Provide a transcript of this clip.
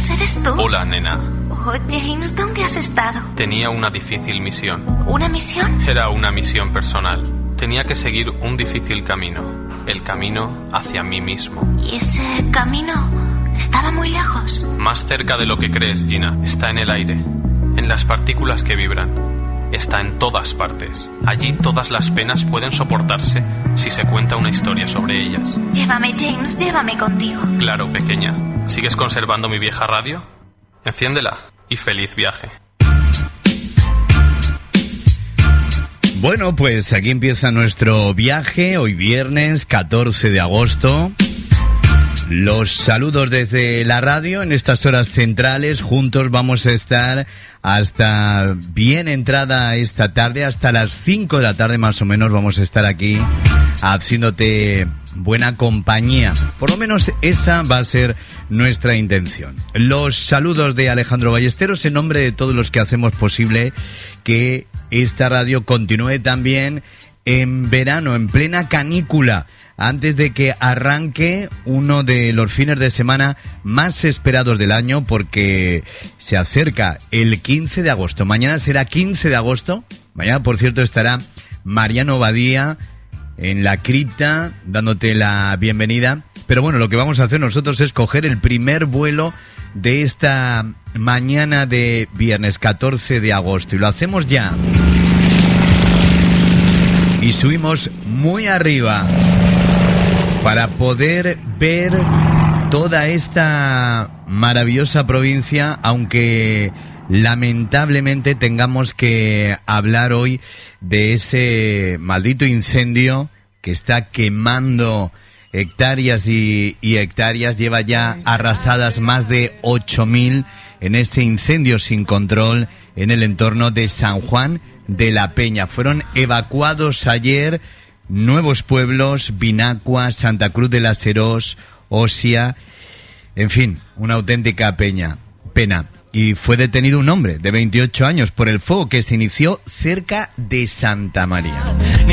James, ¿eres tú? Hola, nena. Oh, James, ¿dónde has estado? Tenía una difícil misión. ¿Una misión? Era una misión personal. Tenía que seguir un difícil camino. El camino hacia mí mismo. ¿Y ese camino estaba muy lejos? Más cerca de lo que crees, Gina. Está en el aire. En las partículas que vibran. Está en todas partes. Allí todas las penas pueden soportarse si se cuenta una historia sobre ellas. Llévame, James, llévame contigo. Claro, pequeña. ¿Sigues conservando mi vieja radio? Enciéndela y feliz viaje. Bueno, pues aquí empieza nuestro viaje, hoy viernes 14 de agosto. Los saludos desde la radio en estas horas centrales. Juntos vamos a estar hasta bien entrada esta tarde, hasta las 5 de la tarde más o menos vamos a estar aquí haciéndote buena compañía. Por lo menos esa va a ser nuestra intención. Los saludos de Alejandro Ballesteros en nombre de todos los que hacemos posible que esta radio continúe también en verano, en plena canícula, antes de que arranque uno de los fines de semana más esperados del año, porque se acerca el 15 de agosto. Mañana será 15 de agosto. Mañana, por cierto, estará Mariano Badía en la cripta dándote la bienvenida. Pero bueno, lo que vamos a hacer nosotros es coger el primer vuelo de esta mañana de viernes 14 de agosto. Y lo hacemos ya. Y subimos muy arriba para poder ver toda esta maravillosa provincia, aunque lamentablemente tengamos que hablar hoy de ese maldito incendio que está quemando hectáreas y hectáreas. Lleva ya arrasadas más de 8.000 en ese incendio sin control en el entorno de San Juan de la Peña. Fueron evacuados ayer nuevos pueblos, Vinacua, Santa Cruz de las Serós, Osia, en fin, una auténtica pena. Y fue detenido un hombre de 28 años por el fuego que se inició cerca de Santa María.